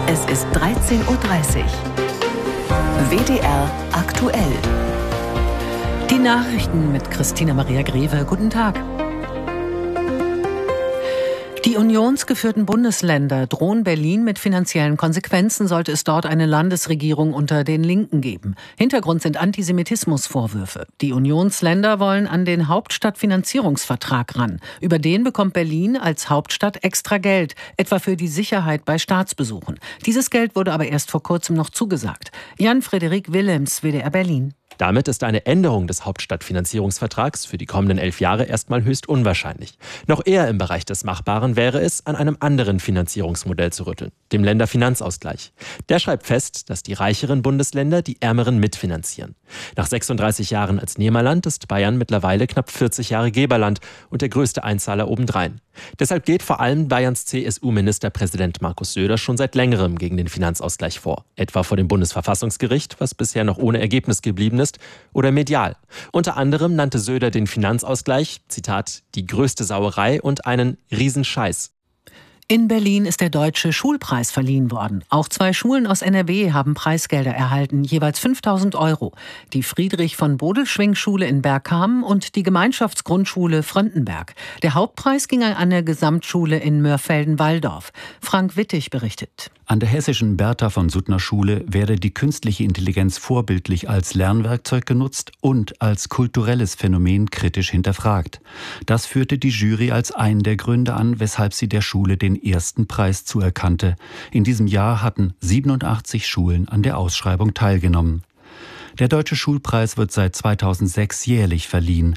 Es ist 13:30 Uhr. WDR aktuell. Die Nachrichten mit Christina Maria Greve. Guten Tag. Die unionsgeführten Bundesländer drohen Berlin mit finanziellen Konsequenzen, sollte es dort eine Landesregierung unter den Linken geben. Hintergrund sind Antisemitismusvorwürfe. Die Unionsländer wollen an den Hauptstadtfinanzierungsvertrag ran. Über den bekommt Berlin als Hauptstadt extra Geld, etwa für die Sicherheit bei Staatsbesuchen. Dieses Geld wurde aber erst vor kurzem noch zugesagt. Jan-Frederik Willems, WDR Berlin. Damit ist eine Änderung des Hauptstadtfinanzierungsvertrags für die kommenden 11 Jahre erstmal höchst unwahrscheinlich. Noch eher im Bereich des Machbaren wäre es, an einem anderen Finanzierungsmodell zu rütteln, dem Länderfinanzausgleich. Der schreibt fest, dass die reicheren Bundesländer die ärmeren mitfinanzieren. Nach 36 Jahren als Nehmerland ist Bayern mittlerweile knapp 40 Jahre Geberland und der größte Einzahler obendrein. Deshalb geht vor allem Bayerns CSU-Ministerpräsident Markus Söder schon seit längerem gegen den Finanzausgleich vor. Etwa vor dem Bundesverfassungsgericht, was bisher noch ohne Ergebnis geblieben ist, oder medial. Unter anderem nannte Söder den Finanzausgleich, Zitat, die größte Sauerei und einen Riesenscheiß. In Berlin ist der Deutsche Schulpreis verliehen worden. Auch 2 Schulen aus NRW haben Preisgelder erhalten, jeweils 5.000 €. Die Friedrich-von-Bodelschwingh-Schule in Bergkamen und die Gemeinschaftsgrundschule Fröndenberg. Der Hauptpreis ging an eine Gesamtschule in Mörfelden-Walldorf. Frank Wittig berichtet. An der hessischen Bertha-von-Suttner-Schule werde die künstliche Intelligenz vorbildlich als Lernwerkzeug genutzt und als kulturelles Phänomen kritisch hinterfragt. Das führte die Jury als einen der Gründe an, weshalb sie der Schule den ersten Preis zuerkannte. In diesem Jahr hatten 87 Schulen an der Ausschreibung teilgenommen. Der Deutsche Schulpreis wird seit 2006 jährlich verliehen.